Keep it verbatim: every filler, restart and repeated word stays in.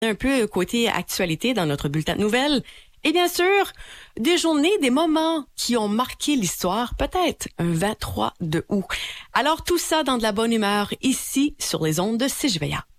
un peu côté actualité dans notre bulletin de nouvelles. Et bien sûr, des journées, des moments qui ont marqué l'histoire, peut-être un vingt-trois de août. Alors tout ça dans de la bonne humeur ici sur les ondes de C J V A.